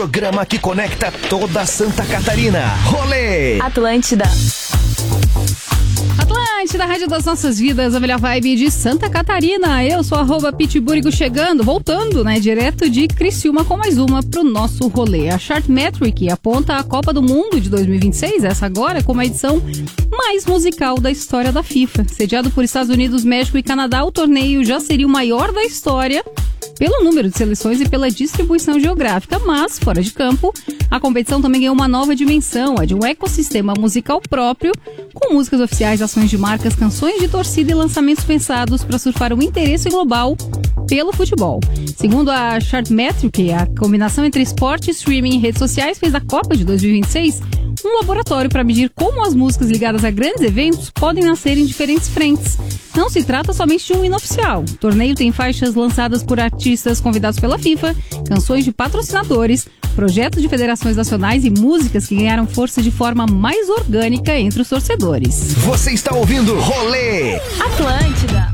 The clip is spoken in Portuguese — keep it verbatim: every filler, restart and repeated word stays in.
programa que conecta toda Santa Catarina. Rolê Atlântida. Atlântida, Rádio das Nossas Vidas, a melhor vibe de Santa Catarina. Eu sou arroba Pitburigo chegando, voltando, né, direto de Criciúma com mais uma pro nosso rolê. A Chartmetric aponta a Copa do Mundo de dois mil e vinte e seis, essa agora, como a edição mais musical da história da FIFA. Sediado por Estados Unidos, México e Canadá, o torneio já seria o maior da história pelo número de seleções e pela distribuição geográfica, mas, fora de campo, a competição também ganhou uma nova dimensão, a de um ecossistema musical próprio, com músicas oficiais, ações de marcas, canções de torcida e lançamentos pensados para surfar o interesse global pelo futebol. Segundo a Chartmetric, a combinação entre esporte, streaming e redes sociais fez da Copa de dois mil e vinte e seis um laboratório para medir como as músicas ligadas a grandes eventos podem nascer em diferentes frentes. Não se trata somente de um hino oficial. O torneio tem faixas lançadas por artistas convidados pela FIFA, canções de patrocinadores, projetos de federações nacionais e músicas que ganharam força de forma mais orgânica entre os torcedores. Você está ouvindo Rolê Atlântida.